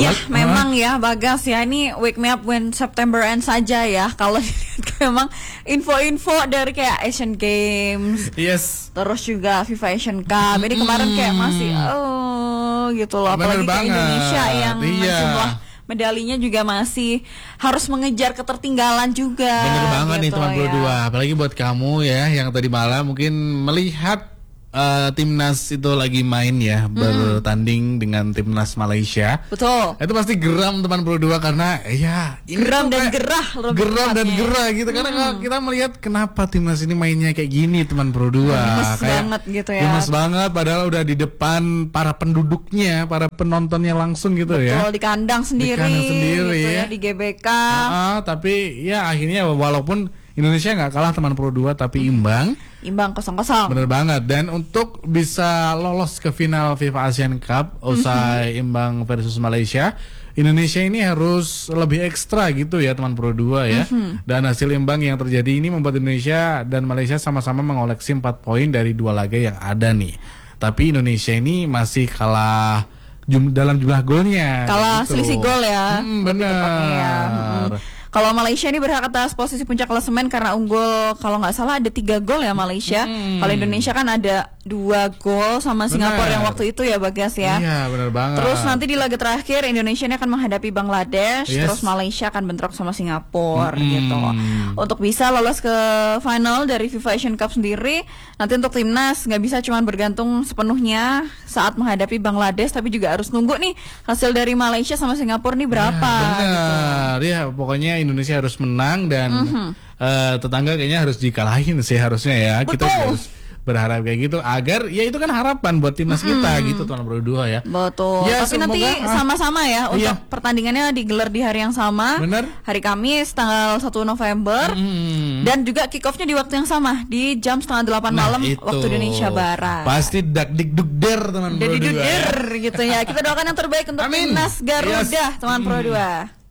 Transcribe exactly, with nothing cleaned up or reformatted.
Ya, Lep, memang huh? ya Bagas ya, ini wake me up when September ends saja ya. Kalau memang info-info dari kayak Asian Games, yes, terus juga FIFA Asian Cup. Ini kemarin kayak masih oh gitu loh. Apalagi kayak Indonesia yang iya. jumlah medalinya juga masih harus mengejar ketertinggalan juga. Bener banget gitu nih teman Pro dua. ya. Apalagi buat kamu ya yang tadi malam mungkin melihat Uh, timnas itu lagi main ya, hmm. bertanding dengan timnas Malaysia. Betul. Itu pasti geram teman Pro dua karena ya geram dan gerah, geram dan gerah gitu. Hmm. Karena kita melihat kenapa timnas ini mainnya kayak gini teman Pro dua. Gemes kayak banget gitu ya. Gemes banget padahal udah di depan para penduduknya, para penontonnya langsung gitu. Betul, ya. Betul, di kandang sendiri. Di kandang sendiri gitu ya, di G B K. Uh, tapi ya akhirnya walaupun Indonesia nggak kalah teman Pro dua tapi imbang. Imbang kosong kosong. Bener banget. Dan untuk bisa lolos ke final FIFA Asian Cup usai mm-hmm. imbang versus Malaysia, Indonesia ini harus lebih ekstra gitu ya teman Pro dua ya. Mm-hmm. Dan hasil imbang yang terjadi ini membuat Indonesia dan Malaysia sama-sama mengoleksi empat poin dari dua laga yang ada nih. Tapi Indonesia ini masih kalah jum- dalam jumlah golnya. Kalah gitu. selisih gol ya. Hmm, benar. Ya. Hmm. Kalau Malaysia ini berhak atas posisi puncak klasemen karena unggul, kalau nggak salah ada tiga gol ya Malaysia. Hmm. Kalau Indonesia kan ada dua gol sama Singapura yang waktu itu ya Bagas ya. Iya benar banget. Terus nanti di laga terakhir Indonesia ini akan menghadapi Bangladesh, yes. terus Malaysia akan bentrok sama Singapura hmm. gitu. Untuk bisa lolos ke final dari FIFA Asian Cup sendiri, nanti untuk timnas nggak bisa cuma bergantung sepenuhnya saat menghadapi Bangladesh, tapi juga harus nunggu nih hasil dari Malaysia sama Singapura nih berapa. Ya, benar, gitu. ya pokoknya Indonesia harus menang dan mm-hmm. uh, tetangga kayaknya harus dikalahin sih harusnya ya. Betul. Kita harus berharap kayak gitu agar ya itu kan harapan buat timnas mm-hmm. kita gitu tuan Pro dua ya. Betul. Ya, tapi semoga, nanti ah, sama-sama ya untuk iya. pertandingannya digelar di hari yang sama. Bener. Hari Kamis tanggal satu November mm-hmm. dan juga kick off-nya di waktu yang sama di jam setengah delapan nah, malam itu. waktu Indonesia Barat. Pasti dak dik duk der teman Pro dua. Der gitu ya. Kita doakan yang terbaik untuk Amin. timnas Garuda yes. teman Pro dua.